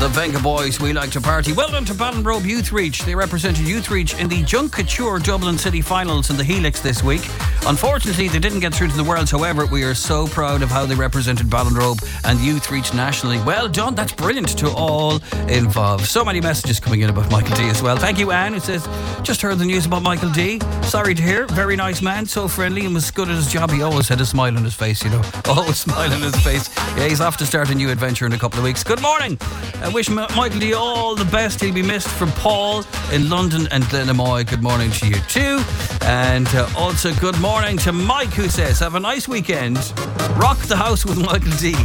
The Venga Boys, We Like to Party. Well done to Ballinrobe Youth Reach. They represented Youth Reach in the Junkature Dublin City Finals in the Helix this week. Unfortunately, they didn't get through to the Worlds. However, we are so proud of how they represented Ballinrobe and Youth Reach nationally. Well done. That's brilliant to all involved. So many messages coming in about Michael D as well. Thank you, Anne, who says, just heard the news about Michael D. Sorry to hear. Very nice man, so friendly and was good at his job. He always had a smile on his face, you know. Always smile on his face. Yeah, he's off to start a new adventure in a couple of weeks. Good morning. I wish Michael D all the best. He'll be missed. From Paul in London and Glenamoy. Good morning to you too. And also good morning to Mike, who says, have a nice weekend. Rock the house with Michael D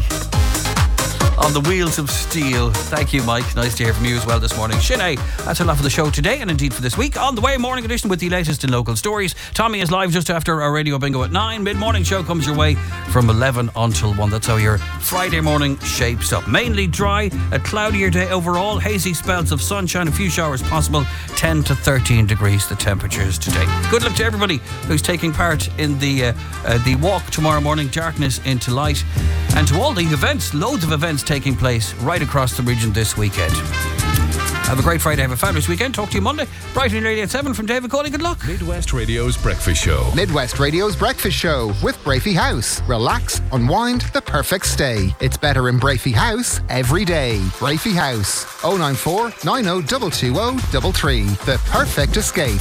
on the wheels of steel. Thank you, Mike. Nice to hear from you as well this morning. Sinead, that's a lot for the show today and indeed for this week. On the way, morning edition with the latest in local stories. Tommy is live just after our radio bingo at 9. Mid-morning show comes your way from 11 until 1. That's how your Friday morning shapes up. Mainly dry, a cloudier day overall. Hazy spells of sunshine, a few showers possible. 10 to 13 degrees the temperatures today. Good luck to everybody who's taking part in the walk tomorrow morning, Darkness into Light. And to all the events, loads of events taking place right across the region this weekend. Have a great Friday, have a fabulous weekend. Talk to you Monday, bright and early at 7 from David Cawley. Good luck. Midwest Radio's Breakfast Show. Midwest Radio's Breakfast Show with Brafey House. Relax, unwind, the perfect stay. It's better in Brafey House every day. Brafey House, 094 90 220 the perfect escape.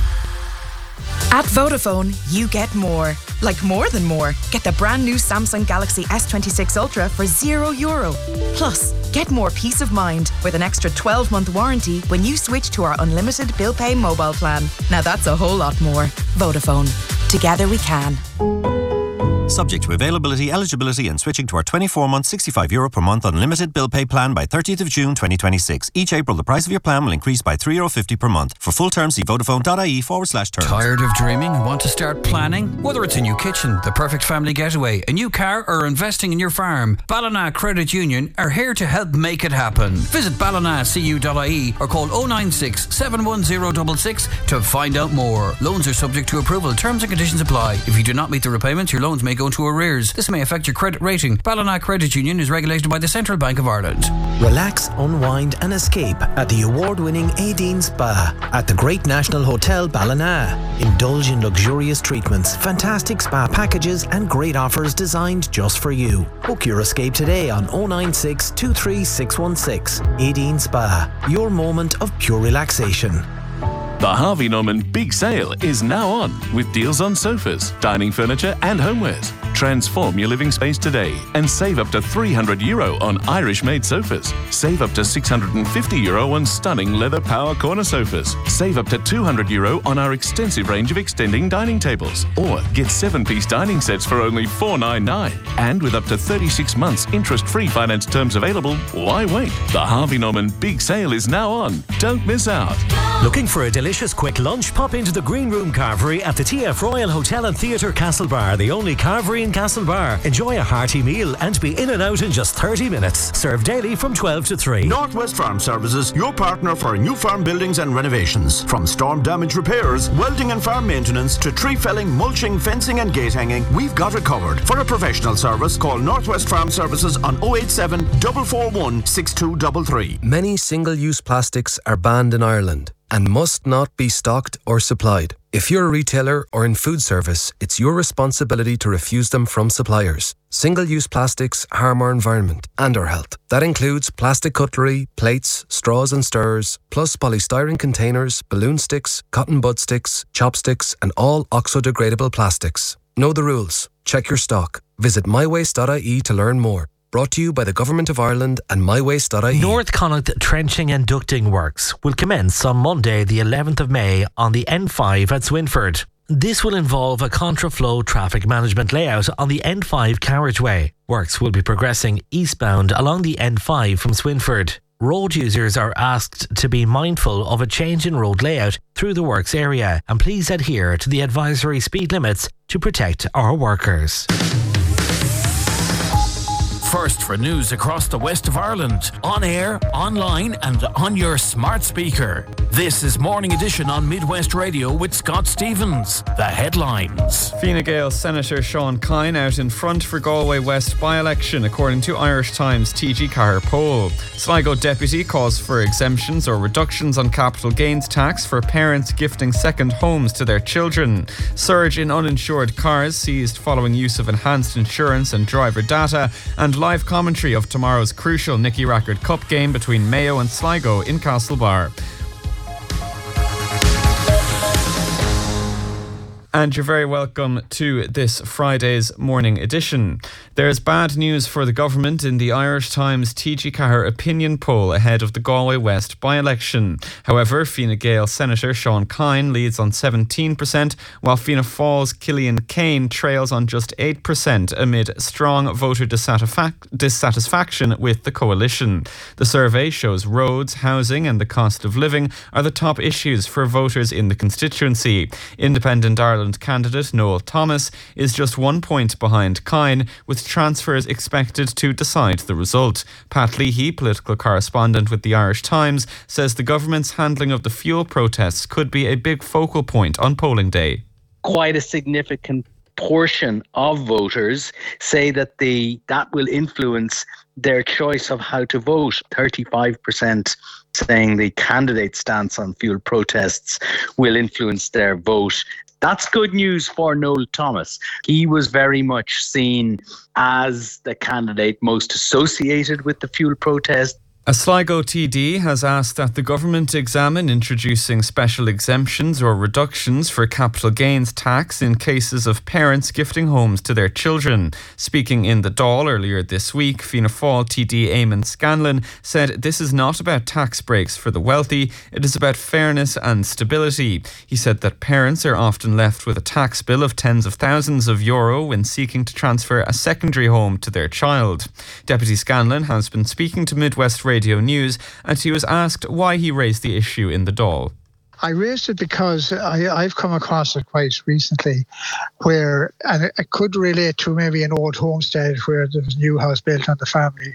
At Vodafone, you get more. Like more than more. Get the brand new Samsung Galaxy S26 Ultra for €0. Plus, get more peace of mind with an extra 12-month warranty when you switch to our unlimited bill pay mobile plan. Now that's a whole lot more. Vodafone. Together we can. Subject to availability, eligibility and switching to our 24-month €65 per month unlimited bill pay plan by 30th of June 2026. Each April, the price of your plan will increase by €3.50 per month. For full terms, see vodafone.ie/terms. Tired of dreaming and want to start planning? Whether it's a new kitchen, the perfect family getaway, a new car or investing in your farm, Ballina Credit Union are here to help make it happen. Visit ballinacu.ie or call 096 710 66 to find out more. Loans are subject to approval. Terms and conditions apply. If you do not meet the repayments, your loans may go into arrears. This may affect your credit rating. Ballina Credit Union is regulated by the Central Bank of Ireland. Relax, unwind and escape at the award-winning Aideen Spa at the Great National Hotel Ballina. Indulge in luxurious treatments, fantastic spa packages and great offers designed just for you. Book your escape today on 096 23616. Aideen Spa, your moment of pure relaxation. The Harvey Norman Big Sale is now on with deals on sofas, dining furniture and homewares. Transform your living space today and save up to €300 on Irish-made sofas. Save up to €650 on stunning leather power corner sofas. Save up to €200 on our extensive range of extending dining tables. Or get 7-piece dining sets for only $499. And with up to 36 months interest-free finance terms available, why wait? The Harvey Norman Big Sale is now on. Don't miss out. Looking for a delicious quick lunch? Pop into the Green Room Carvery at the TF Royal Hotel and Theatre Castlebar, the only carvery in Castlebar. Enjoy a hearty meal and be in and out in just 30 minutes. Served daily from 12 to 3. Northwest Farm Services, your partner for new farm buildings and renovations. From storm damage repairs, welding and farm maintenance to tree felling, mulching, fencing and gate hanging, we've got it covered. For a professional service, call Northwest Farm Services on 087 441 6233. Many single-use plastics are banned in Ireland and must not be stocked or supplied. If you're a retailer or in food service, it's your responsibility to refuse them from suppliers. Single-use plastics harm our environment and our health. That includes plastic cutlery, plates, straws and stirrers, plus polystyrene containers, balloon sticks, cotton bud sticks, chopsticks and all oxo-degradable plastics. Know the rules. Check your stock. Visit mywaste.ie to learn more. Brought to you by the Government of Ireland and mywaste.ie. North Connacht trenching and ducting works will commence on Monday the 11th of May on the N5 at Swinford. This will involve a contraflow traffic management layout on the N5 carriageway. Works will be progressing eastbound along the N5 from Swinford. Road users are asked to be mindful of a change in road layout through the works area and please adhere to the advisory speed limits to protect our workers. First for news across the west of Ireland. On air, online and on your smart speaker. This is Morning Edition on Midwest Radio with Scott Stevens. The headlines. Fine Gael Senator Sean Kine out in front for Galway West by-election, according to Irish Times TG Cahir poll. Sligo Deputy calls for exemptions or reductions on capital gains tax for parents gifting second homes to their children. Surge in uninsured cars seized following use of enhanced insurance and driver data, and live commentary of tomorrow's crucial Nicky Rackard Cup game between Mayo and Sligo in Castlebar. And you're very welcome to this Friday's Morning Edition. There's bad news for the government in the Irish Times TG Cahir opinion poll ahead of the Galway West by-election. However, Fine Gael Senator Sean Kine leads on 17%, while Fianna Fáil's Killian Kane trails on just 8% amid strong voter dissatisfaction with the coalition. The survey shows roads, housing and the cost of living are the top issues for voters in the constituency. Independent Ireland candidate Noel Thomas is just 1 point behind Kine, with transfers expected to decide the result. Pat Leahy, political correspondent with the Irish Times, says the government's handling of the fuel protests could be a big focal point on polling day. Quite a significant portion of voters say that that will influence their choice of how to vote. 35% saying the candidate's stance on fuel protests will influence their vote. That's good news for Noel Thomas. He was very much seen as the candidate most associated with the fuel protest. A Sligo TD has asked that the government examine introducing special exemptions or reductions for capital gains tax in cases of parents gifting homes to their children. Speaking in the Dáil earlier this week, Fianna Fáil TD Eamon Scanlon said this is not about tax breaks for the wealthy, it is about fairness and stability. He said that parents are often left with a tax bill of tens of thousands of euro when seeking to transfer a secondary home to their child. Deputy Scanlon has been speaking to Midwest Radio News, and he was asked why he raised the issue in the Dáil. I raised it because I've come across it quite recently where, and it could relate to maybe an old homestead where there was a new house built on the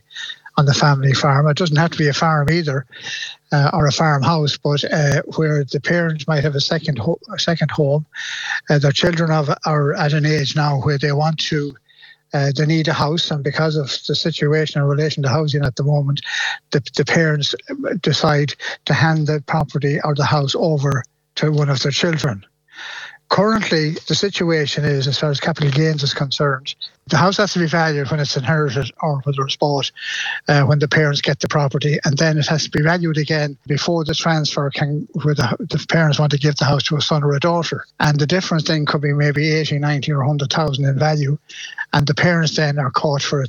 family farm. It doesn't have to be a farm either, or a farmhouse, but where the parents might have a second home. Their children are at an age now where they want to. They need a house, and because of the situation in relation to housing at the moment, the parents decide to hand the property or the house over to one of their children. Currently, the situation is, as far as capital gains is concerned, the house has to be valued when it's inherited or whether it's bought, when the parents get the property, and then it has to be valued again before the transfer where the parents want to give the house to a son or a daughter. And the difference then could be maybe 80, 90 or 100,000 in value. And the parents then are caught for a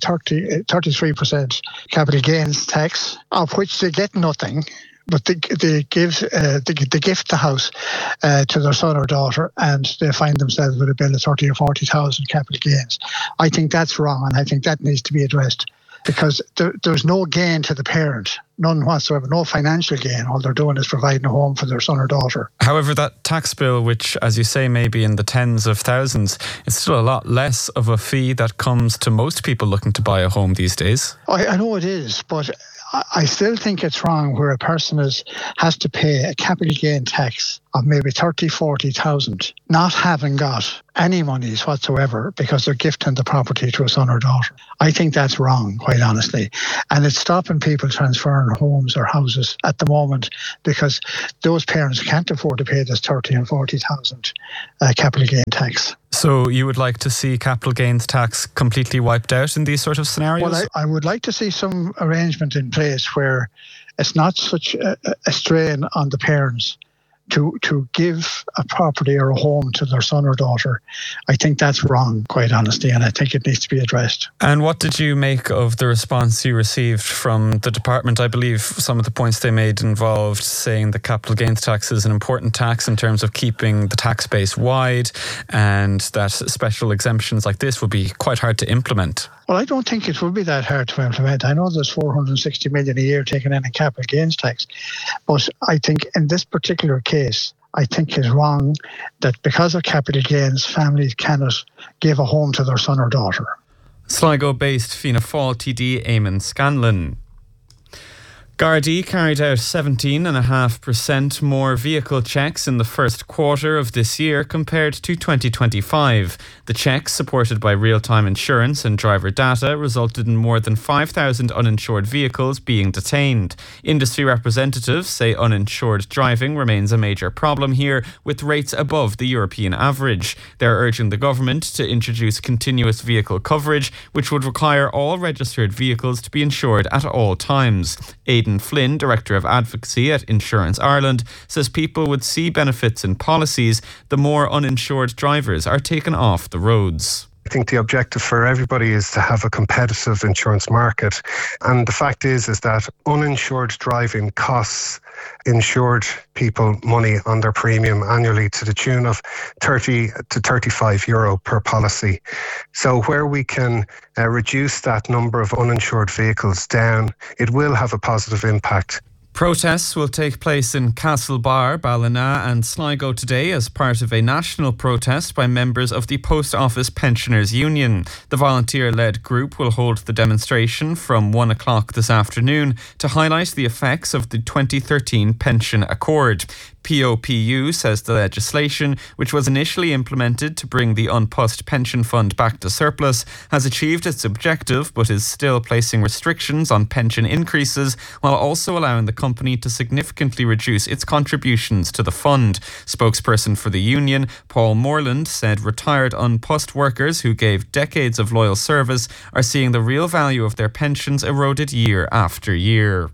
33% capital gains tax, of which they get nothing. But they gift the house to their son or daughter, and they find themselves with a bill of 30 or 40,000 capital gains. I think that's wrong, and I think that needs to be addressed, because there's no gain to the parent, none whatsoever, no financial gain. All they're doing is providing a home for their son or daughter. However, that tax bill, which, as you say, may be in the tens of thousands, it's still a lot less of a fee that comes to most people looking to buy a home these days. I know it is, but I still think it's wrong where a person has to pay a capital gain tax of maybe 30, 40,000, not having got any monies whatsoever because they're gifting the property to a son or daughter. I think that's wrong, quite honestly. And it's stopping people transferring homes or houses at the moment because those parents can't afford to pay this 30 and 40,000 capital gain tax. So you would like to see capital gains tax completely wiped out in these sort of scenarios? Well, I would like to see some arrangement in place where it's not such a strain on the parents to give a property or a home to their son or daughter. I think that's wrong, quite honestly, and I think it needs to be addressed. And what did you make of the response you received from the department? I believe some of the points they made involved saying the capital gains tax is an important tax in terms of keeping the tax base wide, and that special exemptions like this would be quite hard to implement. Well, I don't think it would be that hard to implement. I know there's 460 million a year taken in capital gains tax, but I think in this particular case, I think it's wrong that because of capital gains, families cannot give a home to their son or daughter. Sligo-based Fianna Fáil TD Eamon Scanlon. Gardaí carried out 17.5% more vehicle checks in the first quarter of this year compared to 2025. The checks, supported by real-time insurance and driver data, resulted in more than 5,000 uninsured vehicles being detained. Industry representatives say uninsured driving remains a major problem here, with rates above the European average. They're urging the government to introduce continuous vehicle coverage, which would require all registered vehicles to be insured at all times. Aidan Flynn, Director of Advocacy at Insurance Ireland, says people would see benefits in policies the more uninsured drivers are taken off the roads. I think the objective for everybody is to have a competitive insurance market. And the fact is that uninsured driving costs insured people money on their premium annually to the tune of 30 to 35 euro per policy. So where we can reduce that number of uninsured vehicles down, it will have a positive impact. Protests will take place in Castlebar, Ballina and Sligo today as part of a national protest by members of the Post Office Pensioners Union. The volunteer-led group will hold the demonstration from 1 o'clock this afternoon to highlight the effects of the 2013 Pension Accord. POPU says the legislation, which was initially implemented to bring the Unpost pension fund back to surplus, has achieved its objective but is still placing restrictions on pension increases while also allowing the company to significantly reduce its contributions to the fund. Spokesperson for the union, Paul Moreland, said retired Unpost workers who gave decades of loyal service are seeing the real value of their pensions eroded year after year.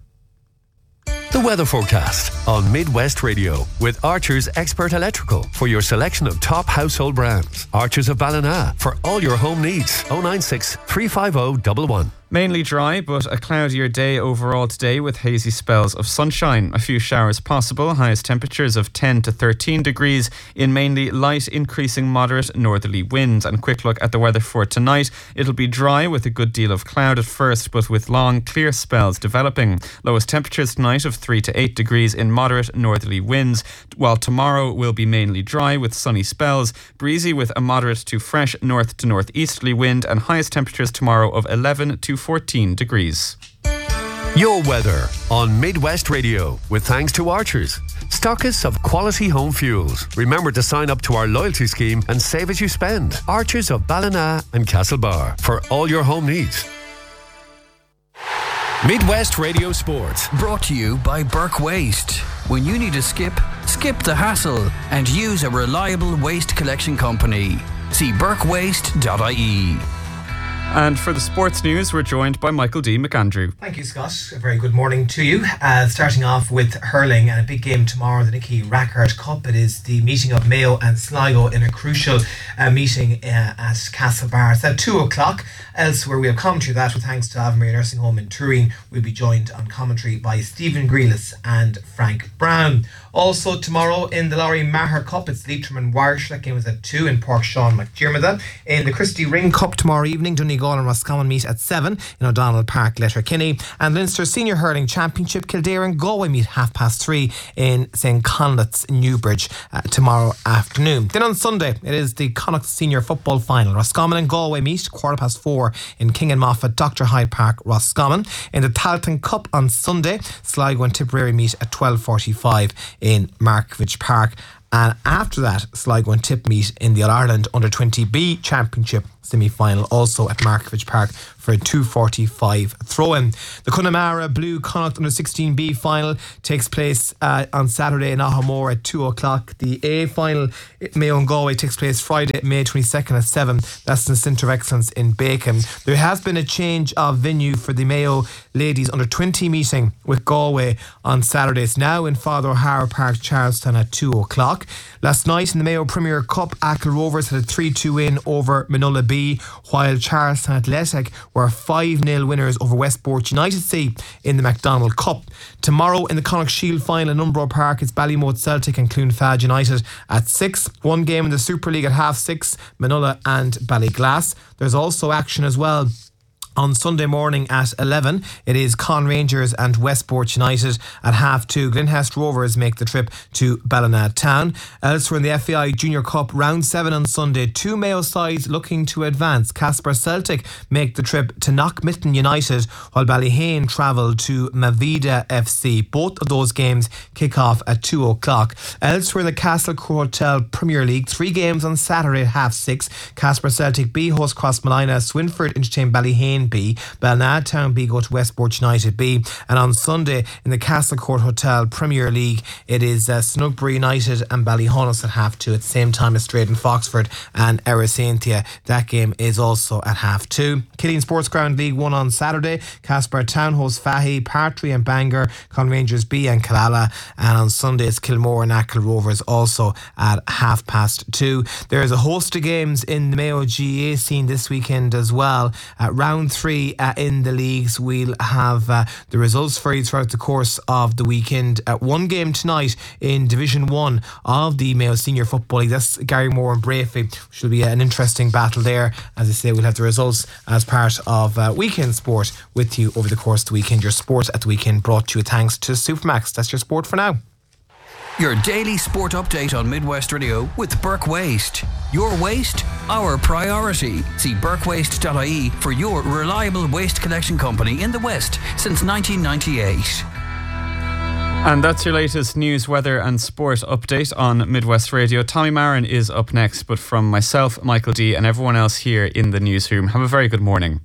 The weather forecast on Midwest Radio with Archer's Expert Electrical for your selection of top household brands. Archer's of Ballina for all your home needs. 096 350 111. Mainly dry, but a cloudier day overall today with hazy spells of sunshine. A few showers possible, highest temperatures of 10 to 13 degrees in mainly light, increasing moderate northerly winds. And a quick look at the weather for tonight. It'll be dry with a good deal of cloud at first, but with long, clear spells developing. Lowest temperatures tonight of 3 to 8 degrees in moderate northerly winds, while tomorrow will be mainly dry with sunny spells, breezy with a moderate to fresh north to northeasterly wind, and highest temperatures tomorrow of 11 to 14 degrees. Your weather on Midwest Radio with thanks to Archers, stockists of quality home fuels. Remember to sign up to our loyalty scheme and save as you spend. Archers of Ballina and Castlebar for all your home needs. Midwest Radio Sports. Brought to you by Burke Waste. When you need a skip the hassle and use a reliable waste collection company. See burkewaste.ie. And for the sports news, we're joined by Michael D. McAndrew. Thank you, Scott. A very good morning to you. Starting off with hurling and a big game tomorrow, the Nicky Rackard Cup. It is the meeting of Mayo and Sligo in a crucial meeting at Castlebar. It's at 2 o'clock. Elsewhere, we have commentary that with thanks to Avonmere Nursing Home in Turin. We'll be joined on commentary by Stephen Grealis and Frank Brown. Also tomorrow in the Laurie Maher Cup, it's Leitrim and Warwick. That game is at 2 in Pork Sean McDermott. In the Christy Ring Cup tomorrow evening, Donegal and Roscommon meet at 7 in O'Donnell Park, Letterkenny. And Leinster Senior Hurling Championship, Kildare and Galway meet 3:30 in St. Conleth's, Newbridge tomorrow afternoon. Then on Sunday, it is the Connacht Senior Football Final. Roscommon and Galway meet 4:15 in King and Moffat, Dr. Hyde Park, Roscommon. In the Tailteann Cup on Sunday, Sligo and Tipperary meet at 12:45 in Markievicz Park. And after that, Sligo and Tip meet in the All-Ireland Under-20B Championship semi-final, also at Markievicz Park for a 2:45 throw-in. The Connemara Blue Connacht Under-16B final takes place on Saturday in Ahamore at 2 o'clock. The A final, Mayo and Galway, takes place Friday, May 22nd at 7. That's in the Centre of Excellence in Bacon. There has been a change of venue for the Mayo Ladies Under-20 meeting with Galway on Saturday. It's now in Father O'Hara Park, Charlestown at 2 o'clock. Last night in the Mayo Premier Cup, Achill Rovers had a 3-2 win over Minola B, while Charlestown Athletic were 5-0 winners over Westport United C in the McDonald Cup. Tomorrow in the Connacht Shield final in Umbro Park, it's Ballymote Celtic and Cloonfad United at 6. One game in the Super League at 6:30, Minola and Ballyglass. There's also action as well On Sunday morning at 11, it is Con Rangers and Westport United. At 2:30, Glenhest Rovers make the trip to Ballina Town. Elsewhere in the FAI Junior Cup, round 7 on Sunday, 2 Mayo sides looking to advance. Casper Celtic make the trip to Knockmitten United, while Ballyhane travel to Mavida FC. Both of those games kick off at 2 o'clock. Elsewhere in the Castlecourt Hotel Premier League, 3 games on Saturday at 6:30. Casper Celtic B host Crossmolina, Swinford entertain Ballyhane B, Ballina Town B go to Westport United B. And on Sunday in the Castlecourt Hotel Premier League, it is Snugbury United and Ballyhonus at 2:30 at the same time as Drayton Foxford and Erisaintia. That game is also at 2:30. Killeen Sports Ground League 1 on Saturday, Casper Town hosts Fahy, Partry and Bangor, Con Rangers B and Killala. And on Sunday it's Kilmore and Achill Rovers also at 2:30. There is a host of games in the Mayo GA scene this weekend as well. At round 3 in the leagues, we'll have the results for you throughout the course of the weekend. One game tonight in Division 1 of the Mayo Senior Football League. That's Garrymore and Brafey, which will be an interesting battle there. As I say, we'll have the results as part of Weekend Sport with you over the course of the weekend. Your sport at the weekend brought to you thanks to Supermax. That's your sport for now. Your daily sport update on Midwest Radio with Burke Waste. Your waste, our priority. See burkewaste.ie for your reliable waste collection company in the West since 1998. And that's your latest news, weather and sport update on Midwest Radio. Tommy Marin is up next, but from myself, Michael D, and everyone else here in the newsroom, have a very good morning.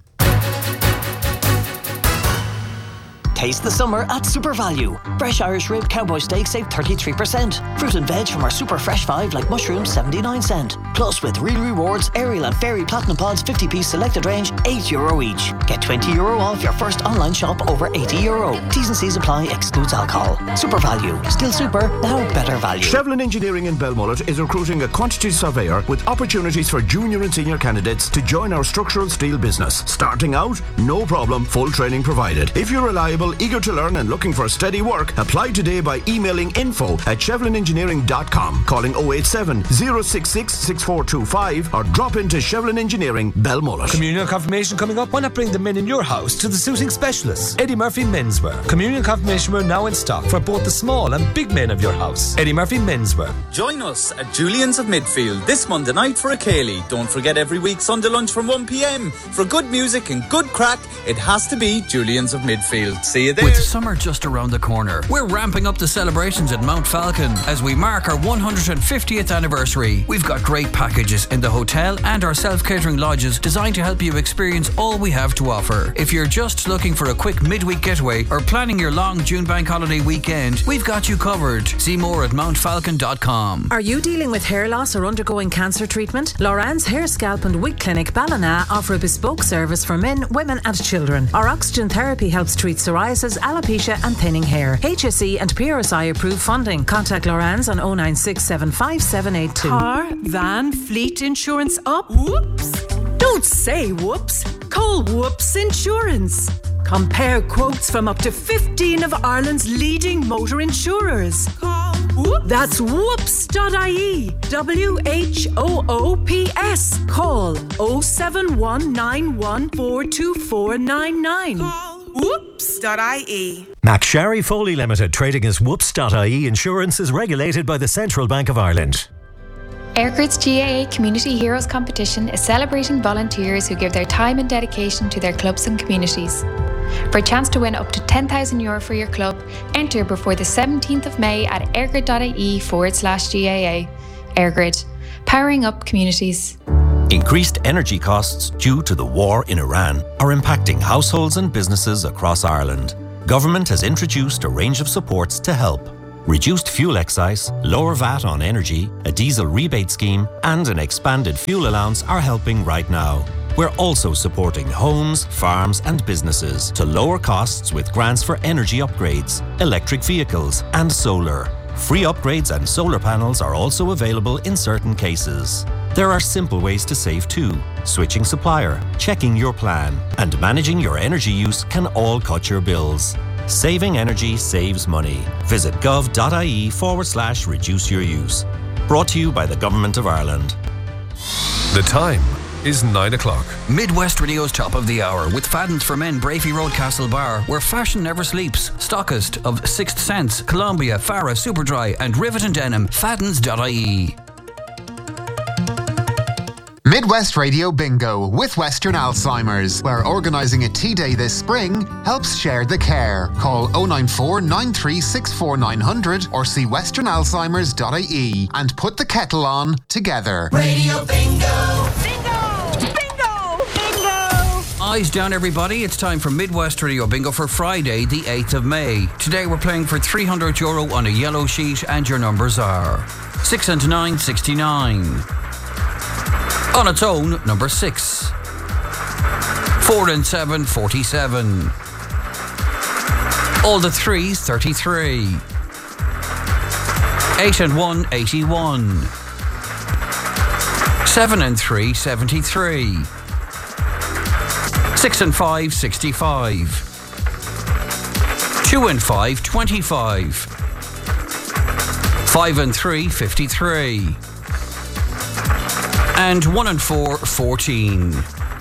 Taste the summer at Super Value. Fresh Irish rib cowboy steak save 33%. Fruit and veg from our Super Fresh 5 like mushrooms 79 cent. Plus with Real Rewards, Ariel and Fairy Platinum Pods 50-piece selected range €8 each. Get €20 off your first online shop over €80. T's and C's apply, excludes alcohol. Super Value. Still super, now better value. Shevlin Engineering in Belmullet is recruiting a quantity surveyor with opportunities for junior and senior candidates to join our structural steel business. Starting out, no problem, full training provided. If you're reliable, eager to learn and looking for steady work, apply today by emailing info@shevlinengineering.com, calling 087 066 6425 or drop into Shevlin Engineering, Belmullet. Communion confirmation coming up. Why not bring the men in your house to the suiting specialists? Eddie Murphy Menswear. Communion confirmation wear now in stock for both the small and big men of your house. Eddie Murphy Menswear. Join us at Julian's of Midfield this Monday night for a Cayley. Don't forget every week Sunday lunch from 1 p.m. For good music and good crack, it has to be Julian's of Midfield. See you there. With summer just around the corner, we're ramping up the celebrations at Mount Falcon as we mark our 150th anniversary. We've got great packages in the hotel and our self-catering lodges designed to help you experience all we have to offer. If you're just looking for a quick midweek getaway or planning your long June bank holiday weekend, we've got you covered. See more at mountfalcon.com. Are you dealing with hair loss or undergoing cancer treatment? Loran's Hair, Scalp and Wig Clinic Ballina offer a bespoke service for men, women and children. Our oxygen therapy helps treat psoriasis, alopecia and thinning hair. HSE and PRSI approved funding. Contact Loran's on 096 75782. Car, van, fleet insurance up? Whoops! Don't say whoops. Call Whoops Insurance. Compare quotes from up to 15 of Ireland's leading motor insurers. Call Whoops. That's whoops.ie. WHOOPS. Call 07191424499. Call Whoops.ie. McSharry Foley Limited, trading as Whoops.ie Insurance, is regulated by the Central Bank of Ireland. Airgrid's GAA Community Heroes Competition is celebrating volunteers who give their time and dedication to their clubs and communities. For a chance to win up to €10,000 for your club, enter before the 17th of May at airgrid.ie/GAA. Airgrid, powering up communities. Increased energy costs due to the war in Iran are impacting households and businesses across Ireland. Government has introduced a range of supports to help. Reduced fuel excise, lower VAT on energy, a diesel rebate scheme, and an expanded fuel allowance are helping right now. We're also supporting homes, farms, and businesses to lower costs with grants for energy upgrades, electric vehicles, and solar. Free upgrades and solar panels are also available in certain cases. There are simple ways to save too. Switching supplier, checking your plan, and managing your energy use can all cut your bills. Saving energy saves money. Visit gov.ie/reduce your use. Brought to you by the Government of Ireland. The time is 9 o'clock. Midwest Radio's top of the hour with Fadden's for Men, Brafey Road, Castlebar, where fashion never sleeps. Stockist of Sixth Sense, Columbia, Farah, Superdry and Rivet and Denim. Faddens.ie. Midwest Radio Bingo with Western Alzheimer's, where organising a tea day this spring helps share the care. Call 094 9364 900 or see westernalzheimers.ie and put the kettle on together. Radio Bingo! Bingo! Bingo! Bingo! Eyes down, everybody. It's time for Midwest Radio Bingo for Friday, the 8th of May. Today we're playing for €300 on a yellow sheet, and your numbers are 6 and 9, 69. On its own, number 6. 4 and 7, 47. All the threes, 33. 8 and 1, 81. 7 and 3, 73. 6 and 5, 65. 2 and 5, 25. 5 and 3, 53. And 1 and 4, 14.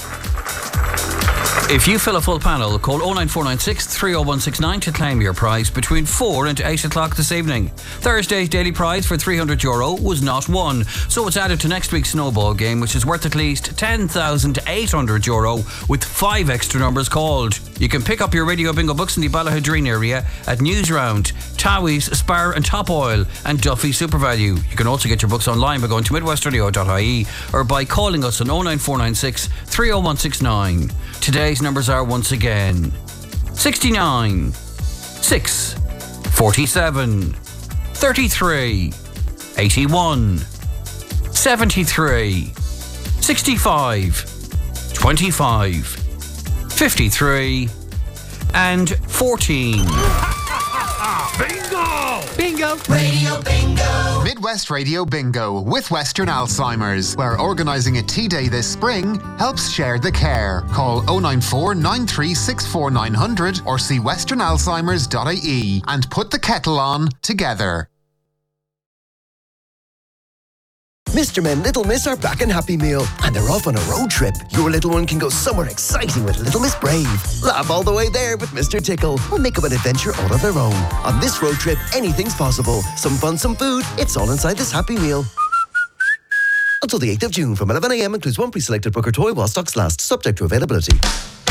If you fill a full panel, call 09496 30169 to claim your prize between 4 and 8 o'clock this evening. Thursday's daily prize for €300 was not won, so it's added to next week's snowball game, which is worth at least €10,800 with 5 extra numbers called. You can pick up your Radio Bingo books in the Ballahadreen area at Newsround, Towie's, Spar and Top Oil and Duffy SuperValue. You can also get your books online by going to midwestradio.ie or by calling us on 09496 30169. Today's numbers are once again 69, 6, 47, 33, 81, 73, 65, 25, 53 and 14. Bingo! Bingo! Radio Bingo! Midwest Radio Bingo with Western Alzheimer's, where organising a tea day this spring helps share the care. Call 094 9364 900 or see westernalzheimers.ie and put the kettle on together. Mr. Men, Little Miss are back in Happy Meal, and they're off on a road trip. Your little one can go somewhere exciting with Little Miss Brave. Laugh all the way there with Mr. Tickle, or make up an adventure all of their own. On this road trip, anything's possible. Some fun, some food. It's all inside this Happy Meal. Until the 8th of June from 11 a.m. includes one pre-selected Booker toy while stocks last, subject to availability.